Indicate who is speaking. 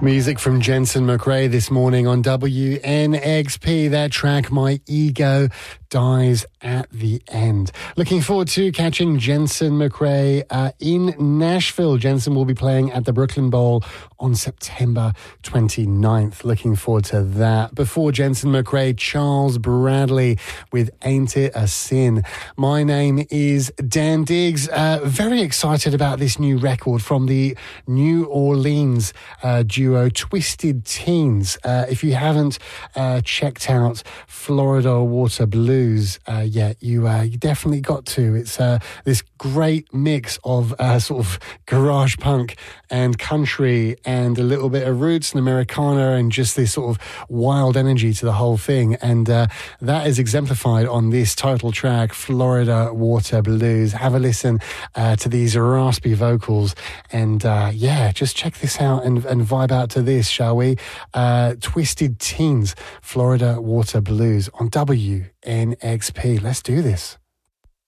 Speaker 1: Music from Jensen McRae this morning on WNXP. That track, My Ego Dies at the End. Looking forward to catching Jensen McRae in Nashville. Jensen will be playing at the Brooklyn Bowl on September 29th. Looking forward to that. Before Jensen McRae, Charles Bradley with Ain't It a Sin. My name is Dan Diggs. Very excited about this new record from the New Orleans duo Twisted Teens. If you haven't checked out Florida Water Blues yet, you definitely got to. It's this great mix of sort of garage punk and country and a little bit of roots and Americana and just this sort of wild energy to the whole thing. And that is exemplified on this title track, Florida Water Blues. Have a listen to these raspy vocals and just check this out and vibe out to this, shall we? Twisted Teens, Florida Water Blues on WNXP. Let's do this.